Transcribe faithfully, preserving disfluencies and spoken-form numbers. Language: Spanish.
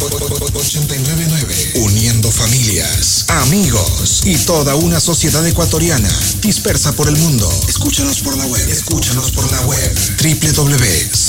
ochenta y nueve punto nueve. Uniendo familias, amigos y toda una sociedad ecuatoriana dispersa por el mundo. Escúchanos por la web. Escúchanos por la web. doble u doble u doble u punto